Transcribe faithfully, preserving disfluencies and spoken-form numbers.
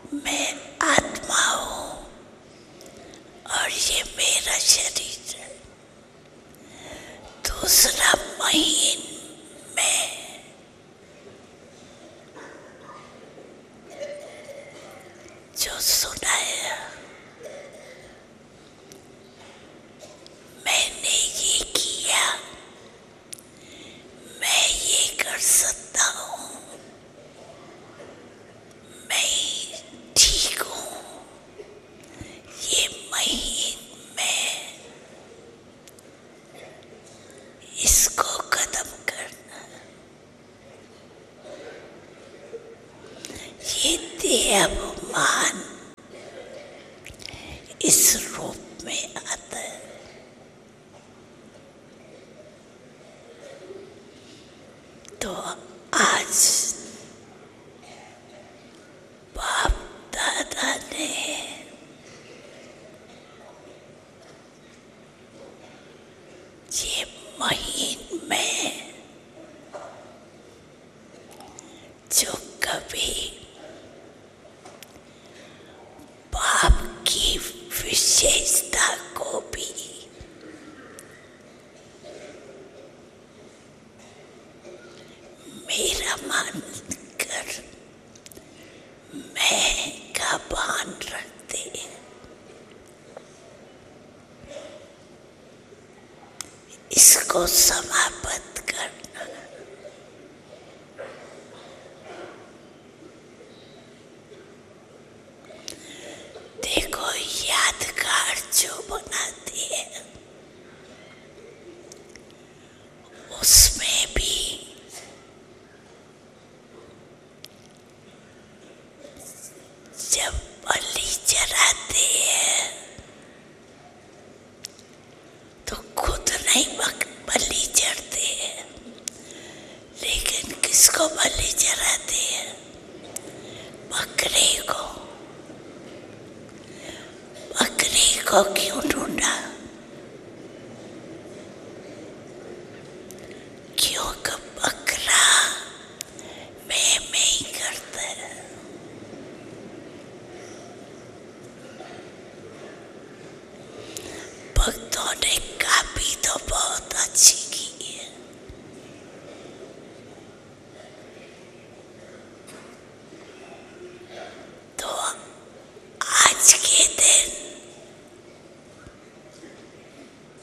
मैं आत्मा हूँ और ये मेरा शरीर है। दूसरा महीन मैं, जो सुनाया मैंने ये किया, मैं ये कर सकता हूँ, मैं ठीक हूँ, ये महीन मैं, इसको खत्म करना। ये देह अभिमान इस रूप में आता है। तो आज बाप दादा ने ये महीन में जो कभी बाप की विशेषता को भी मेरा मानकर मैं का भान रखते, इसको समाप्त करना। देखो यादगार जो बनाते हैं उसमें भी जब बलि चढ़ाते हैं तो खुद नहीं बलि चढ़ते हैं, लेकिन किसको बलि चढ़ाते हैं? बकरे को। बकरे को क्यों ढूंढा?